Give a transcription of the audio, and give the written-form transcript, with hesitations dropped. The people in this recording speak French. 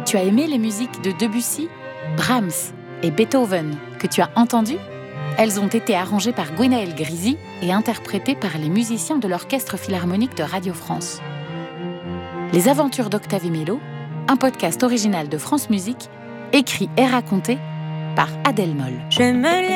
tu as aimé les musiques de Debussy, Brahms et Beethoven que tu as entendues? Elles ont été arrangées par Gwenaël Grisi et interprétées par les musiciens de l'Orchestre Philharmonique de Radio France. Les aventures d'Octave et Mélo, un podcast original de France Musique, écrit et raconté par Adèle Moll.